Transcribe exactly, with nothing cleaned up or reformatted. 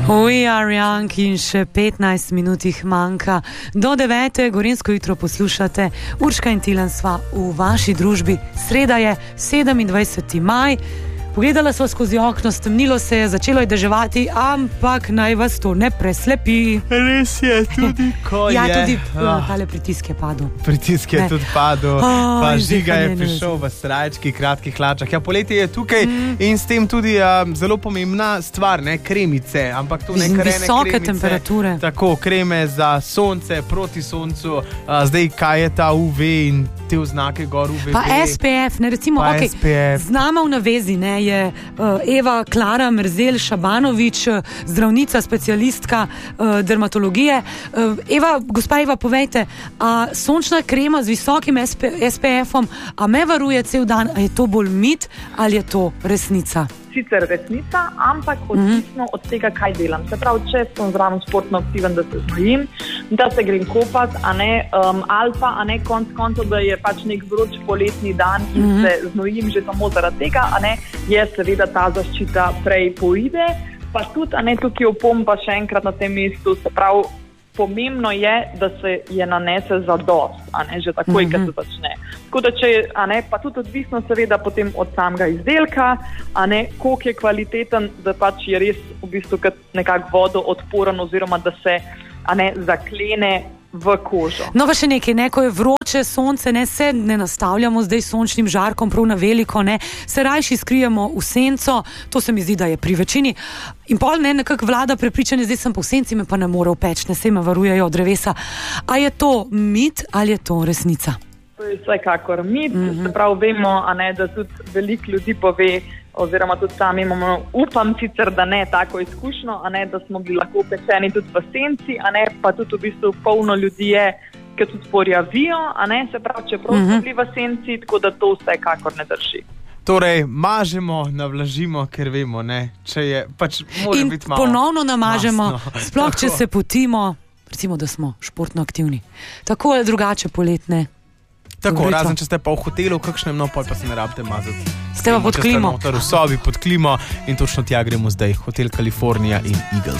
We are young in še petnajst minut jih manjka. Do devete Gorenjsko jutro poslušate. Urška in Tilen sva v vaši družbi. Sreda je sedemindvajseti maj. Pogledala sva skozi okno, stemnilo se je, začelo je deževati, ampak naj vas to ne preslepi. Res je, tudi ko ja, je. Ja, tudi oh. tale pritisk je padel. Pritisk je ne. tudi padel, oh, pa Žiga je prišel v srajčki, kratkih hlačah. Ja, poletje je tukaj mm. in s tem tudi um, zelo pomembna stvar, ne, kremice, ampak to ne krene visoke kremice. Temperature. Tako, kreme za sonce, proti soncu, uh, zdaj kaj je ta U V in te oznake gor U V B. Pa S P F, ne, recimo, pa okay, S P F. Z nama v navezi, ne, je uh, Eva Klara Merzel Šabanovič, zdravnica, specialistka uh, dermatologije. Uh, Eva, gospa Eva, povejte, a sončna krema z visokim S P F-om, a me varuje cel dan, a je to bolj mit ali je to resnica? Sicer resnica, ampak odvisno od tega, kaj delam. Se pravi, če sem zraven športno aktiven, da se znojim, da se grem kopat, a ne um, ali pa, a ne konc koncev, da je pač nek vroč poletni dan in mm-hmm. se znojim že samo zaradi tega, a ne, je seveda ta zaščita prej poide. Pa tudi, a ne, tukaj opom pa še enkrat na tem mestu, se pravi, pomembno je, da se je nanese zadost, a ne, že takoj, mm-hmm. kad se začne. Tako da, če, a ne, pa tudi odvisno seveda potem od samega izdelka, a ne, koliko je kvaliteten, da pač je res v bistvu kot nekak vodoodporen oziroma da se, a ne, zaklene v kožo. No, pa še nekaj, ne, ko je vroče sonce, ne, se ne nastavljamo zdaj sončnim žarkom prav na veliko, ne, se rajši skrijemo v senco, to se mi zdi, da je pri večini. In pol, ne, nekako vlada prepričanje, zdaj sem pa v senci, me pa ne more upeč, ne, se me varujejo od drevesa. A je to mit ali je to resnica? To je vsekakor mit, mm-hmm. se pravi, vemo, a ne, da tudi veliko ljudi pove, oziroma tudi sami imamo, upam sicer, da ne tako izkušnjo, a ne, da smo bili lahko pečeni tudi v senci, a ne, pa tudi v bistvu polno ljudi je, ki tudi porjavijo, a ne, se pravi, čeprav mm-hmm. so bili v senci, tako da to vsekakor ne drži. Torej, mažemo, navlažimo, ker vemo, ne, če je, pač mora biti malo. In ponovno namažemo, masno. Sploh, Tako. če se potimo, recimo, da smo športno aktivni. Tako ali drugače poletne. Tako, razen če ste pa v hotelu, kakšnem, no, pa se ne rabite mazati. Ste pa pod klimo. V sobi pod klimo in točno tja gremo zdaj. Hotel California in Eagles.